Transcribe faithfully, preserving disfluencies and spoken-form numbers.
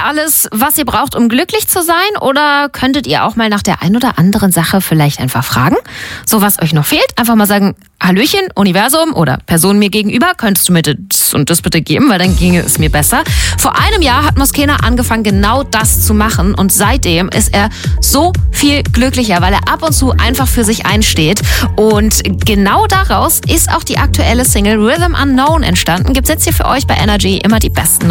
alles, was ihr braucht, um glücklich zu sein? Oder könntet ihr auch mal nach der ein oder anderen Sache vielleicht einfach fragen? So, was euch noch fehlt? Einfach mal sagen, Hallöchen, Universum oder Person mir gegenüber, könntest du mir das und das bitte geben, weil dann ginge es mir besser. Vor einem Jahr hat Moskena angefangen, genau das zu machen und seitdem ist er so viel glücklicher, weil er ab und zu einfach für sich einsteht. Und genau daraus ist auch die aktuelle Single Rhythm Unknown entstanden. Gibt's jetzt hier für euch bei Energy immer die besten